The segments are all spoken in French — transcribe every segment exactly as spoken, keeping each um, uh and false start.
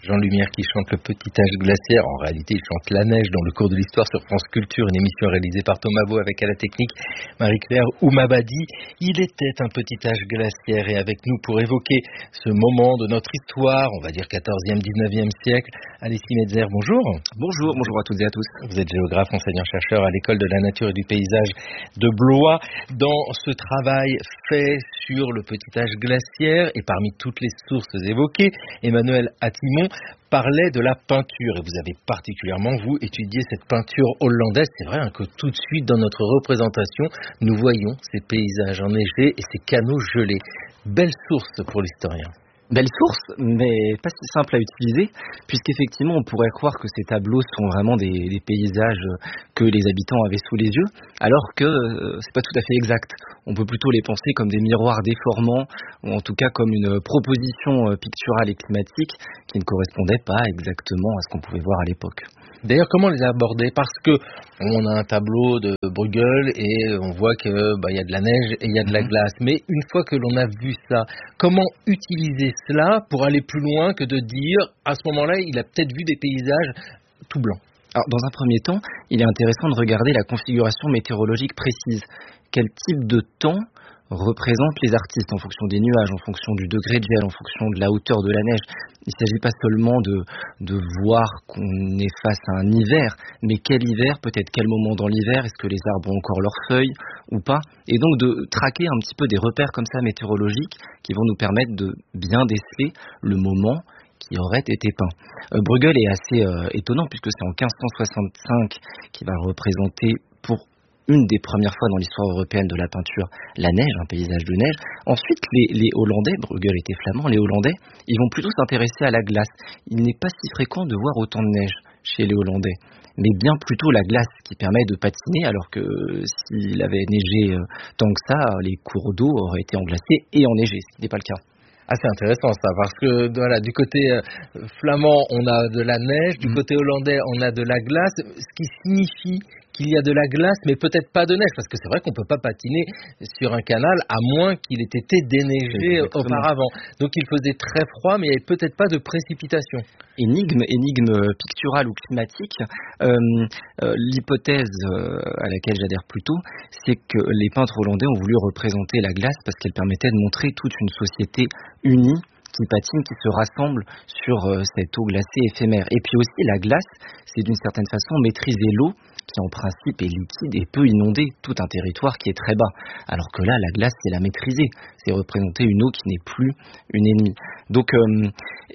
Jean Lumière qui chante le petit âge glaciaire. En réalité, il chante la neige dans le cours de l'histoire sur France Culture, une émission réalisée par Thomas Vaux avec à la technique Marie-Claire Oumabadi. Il était un petit âge glaciaire et avec nous pour évoquer ce moment de notre histoire, on va dire quatorzième, dix-neuvième siècle, Alessi Metzer, bonjour. Bonjour, bonjour à toutes et à tous. Vous êtes géographe, enseignant-chercheur à l'école de la nature et du paysage de Blois. Dans ce travail fait sur le petit âge glaciaire et parmi toutes les sources évoquées, Emmanuel Attimon parlait de la peinture et vous avez particulièrement, vous, étudié cette peinture hollandaise. C'est vrai hein, que tout de suite dans notre représentation, nous voyons ces paysages enneigés et ces canaux gelés. Belle source pour l'historien. Belle source, mais pas si simple à utiliser, puisqu'effectivement on pourrait croire que ces tableaux sont vraiment des, des paysages que les habitants avaient sous les yeux, alors que euh, c'est pas tout à fait exact. On peut plutôt les penser comme des miroirs déformants, ou en tout cas comme une proposition euh, picturale et climatique qui ne correspondait pas exactement à ce qu'on pouvait voir à l'époque. D'ailleurs, comment les aborder? Parce que on a un tableau de Bruegel et on voit que bah, y a de la neige et il y a de la glace. Mais une fois que l'on a vu ça, comment utiliser cela pour aller plus loin que de dire à ce moment-là, il a peut-être vu des paysages tout blancs? Alors, dans un premier temps, il est intéressant de regarder la configuration météorologique précise. Quel type de temps représente les artistes en fonction des nuages, en fonction du degré de gel, en fonction de la hauteur de la neige. Il ne s'agit pas seulement de, de voir qu'on est face à un hiver, mais quel hiver, peut-être quel moment dans l'hiver, est-ce que les arbres ont encore leurs feuilles ou pas, et donc de traquer un petit peu des repères comme ça météorologiques qui vont nous permettre de bien déceler le moment qui aurait été peint. Euh, Bruegel est assez euh, étonnant puisque c'est en quinze cent soixante-cinq qu'il va représenter pour une des premières fois dans l'histoire européenne de la peinture, la neige, un paysage de neige. Ensuite, les, les Hollandais, Bruegel était flamand, les Hollandais, ils vont plutôt s'intéresser à la glace. Il n'est pas si fréquent de voir autant de neige chez les Hollandais, mais bien plutôt la glace qui permet de patiner, alors que s'il avait neigé euh, tant que ça, les cours d'eau auraient été englacés et enneigés, ce qui n'est pas le cas. Ah, c'est intéressant ça, parce que voilà, du côté euh, flamand, on a de la neige, du mmh. côté hollandais, on a de la glace, ce qui signifie qu'il y a de la glace, mais peut-être pas de neige, parce que c'est vrai qu'on ne peut pas patiner sur un canal, à moins qu'il ait été déneigé Exactement. auparavant. Donc il faisait très froid, mais il n'y avait peut-être pas de précipitation. Énigme, énigme picturale ou climatique, euh, euh, l'hypothèse euh, à laquelle j'adhère plutôt, c'est que les peintres hollandais ont voulu représenter la glace parce qu'elle permettait de montrer toute une société unie, qui patine, qui se rassemble sur euh, cette eau glacée éphémère. Et puis aussi, la glace, c'est d'une certaine façon maîtriser l'eau, qui en principe est liquide et peut inonder tout un territoire qui est très bas. Alors que là, la glace, c'est la maîtriser. C'est représenter une eau qui n'est plus une ennemie. Donc, euh,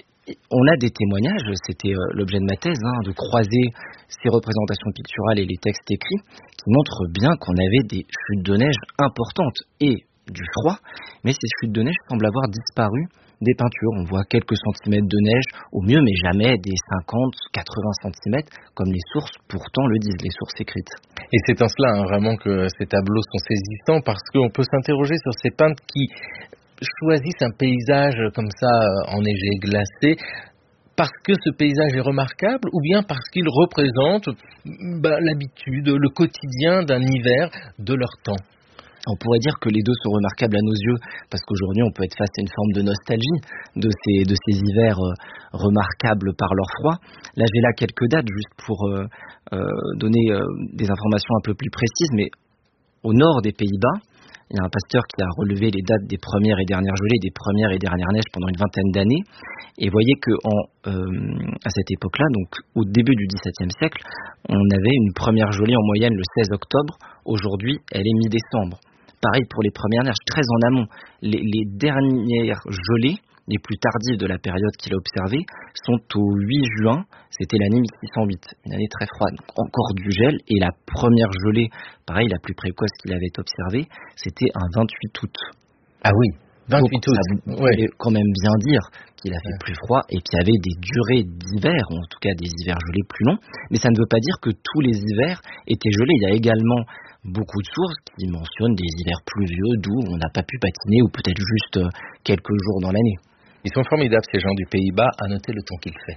on a des témoignages, c'était euh, l'objet de ma thèse, hein, de croiser ces représentations picturales et les textes écrits, qui montrent bien qu'on avait des chutes de neige importantes et du froid, mais ces chutes de neige semblent avoir disparu des peintures. On voit quelques centimètres de neige au mieux, mais jamais des cinquante, quatre-vingts centimètres, comme les sources pourtant le disent, les sources écrites. Et c'est en cela hein, vraiment que ces tableaux sont saisissants, parce qu'on peut s'interroger sur ces peintres qui choisissent un paysage comme ça, enneigé, glacé, parce que ce paysage est remarquable, ou bien parce qu'il représente bah, l'habitude, le quotidien d'un hiver de leur temps. On pourrait dire que les deux sont remarquables à nos yeux, parce qu'aujourd'hui on peut être face à une forme de nostalgie de ces, de ces hivers euh, remarquables par leur froid. Là j'ai là quelques dates juste pour euh, euh, donner euh, des informations un peu plus précises, mais au nord des Pays-Bas, il y a un pasteur qui a relevé les dates des premières et dernières gelées, des premières et dernières neiges pendant une vingtaine d'années, et voyez qu'à euh, cette époque-là, donc au début du dix-septième siècle, on avait une première gelée en moyenne le seize octobre, aujourd'hui elle est mi-décembre. Pareil pour les premières neiges, très en amont. Les, les dernières gelées, les plus tardives de la période qu'il a observée, sont au huit juin, c'était l'année mille six cent huit, une année très froide, donc encore du gel, et la première gelée, pareil, la plus précoce qu'il avait observée, c'était un vingt-huit août. Ah oui, vingt-huit août. Ça voulait ouais. quand même bien dire qu'il a fait ouais. plus froid et qu'il y avait des durées d'hiver, ou en tout cas des hivers gelés plus longs, mais ça ne veut pas dire que tous les hivers étaient gelés. Il y a également beaucoup de sources qui mentionnent des hivers pluvieux d'où on n'a pas pu patiner ou peut-être juste quelques jours dans l'année. Ils sont formidables ces gens du Pays-Bas, à noter le temps qu'il fait.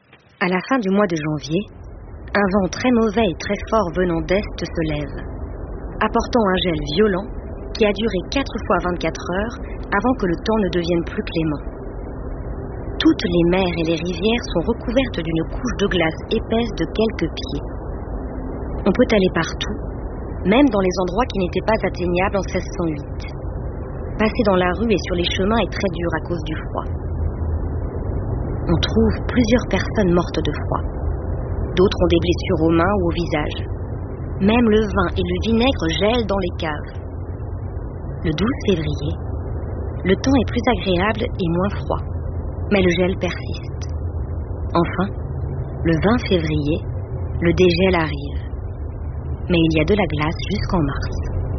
À la fin du mois de janvier, un vent très mauvais et très fort venant d'est se lève, apportant un gel violent qui a duré quatre fois vingt-quatre heures avant que le temps ne devienne plus clément. Toutes les mers et les rivières sont recouvertes d'une couche de glace épaisse de quelques pieds. On peut aller partout, même dans les endroits qui n'étaient pas atteignables en seize cent huit. Passer dans la rue et sur les chemins est très dur à cause du froid. On trouve plusieurs personnes mortes de froid. D'autres ont des blessures aux mains ou au visage. Même le vin et le vinaigre gèlent dans les caves. Le douze février, le temps est plus agréable et moins froid, mais le gel persiste. Enfin, le vingt février, le dégel arrive. Mais il y a de la glace jusqu'en mars.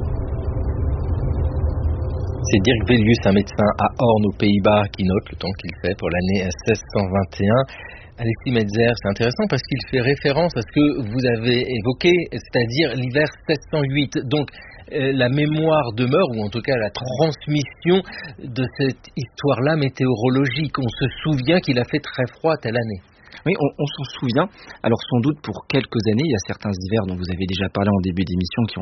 C'est Dirk Vellius, un médecin à Hoorn aux Pays-Bas, qui note le temps qu'il fait pour l'année seize cent vingt et un. Alexis Metzer, c'est intéressant parce qu'il fait référence à ce que vous avez évoqué, c'est-à-dire l'hiver seize cent huit. Donc euh, la mémoire demeure, ou en tout cas la transmission de cette histoire-là météorologique. On se souvient qu'il a fait très froid telle année. Oui, on, on s'en souvient. Alors sans doute pour quelques années, il y a certains hivers dont vous avez déjà parlé en début d'émission qui ont